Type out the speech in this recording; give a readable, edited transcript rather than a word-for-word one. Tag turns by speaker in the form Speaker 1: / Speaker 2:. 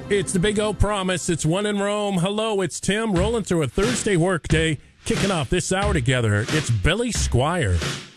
Speaker 1: It's the Big O Promise. It's One in Rome. Hello, it's Tim rolling through a Thursday workday, kicking off this hour together. It's Billy Squire.